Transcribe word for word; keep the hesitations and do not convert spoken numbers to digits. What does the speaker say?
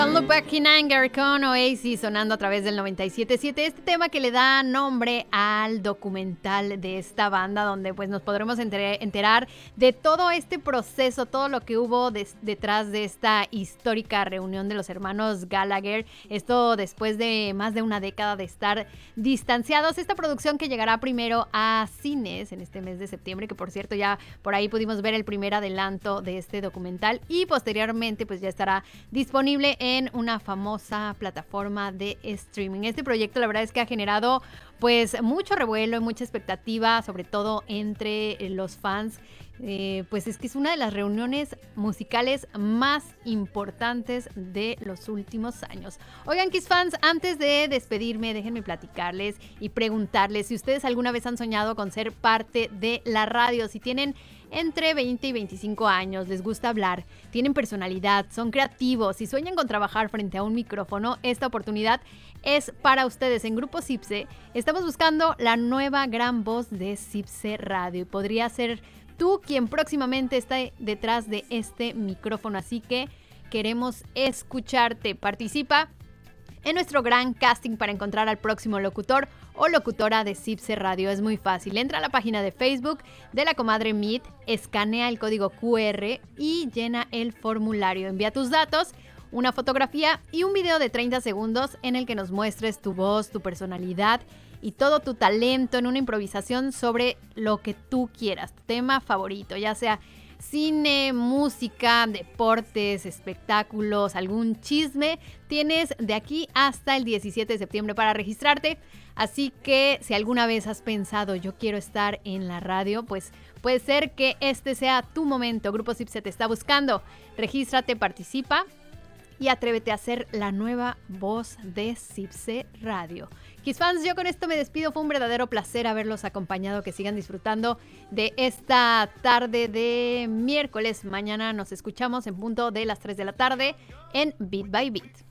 Look Back in Anger con Oasis sonando a través del noventa y siete punto siete. Este tema que le da nombre al documental de esta banda, donde pues nos podremos enterar de todo este proceso, todo lo que hubo des- detrás de esta histórica reunión de los hermanos Gallagher. Esto después de más de una década de estar distanciados. Esta producción que llegará primero a cines en este mes de septiembre, que por cierto ya por ahí pudimos ver el primer adelanto de este documental, y posteriormente pues ya estará disponible en en una famosa plataforma de streaming. Este proyecto la verdad es que ha generado pues mucho revuelo y mucha expectativa, sobre todo entre los fans. Eh, pues es que es una de las reuniones musicales más importantes de los últimos años. Oigan, Kiss fans, antes de despedirme, déjenme platicarles y preguntarles si ustedes alguna vez han soñado con ser parte de la radio. Si tienen entre veinte y veinticinco años, les gusta hablar, tienen personalidad, son creativos y sueñan con trabajar frente a un micrófono, esta oportunidad es para ustedes. En Grupo Cipse estamos buscando la nueva gran voz de Cipse Radio y podría ser tú quien próximamente está detrás de este micrófono, así que queremos escucharte. Participa en nuestro gran casting para encontrar al próximo locutor o locutora de Cipse Radio. Es muy fácil. Entra a la página de Facebook de la comadre Meet, escanea el código cu erre y llena el formulario. Envía tus datos, una fotografía y un video de treinta segundos en el que nos muestres tu voz, tu personalidad y todo tu talento en una improvisación sobre lo que tú quieras, tu tema favorito, ya sea cine, música, deportes, espectáculos, algún chisme. Tienes de aquí hasta el diecisiete de septiembre para registrarte. Así que si alguna vez has pensado yo quiero estar en la radio, pues puede ser que este sea tu momento. Grupo Cipse te está buscando. Regístrate, participa y atrévete a ser la nueva voz de Cipse Radio. Kiss fans, yo con esto me despido. Fue un verdadero placer haberlos acompañado. Que sigan disfrutando de esta tarde de miércoles. Mañana nos escuchamos en punto de las tres de la tarde en Beat by Beat.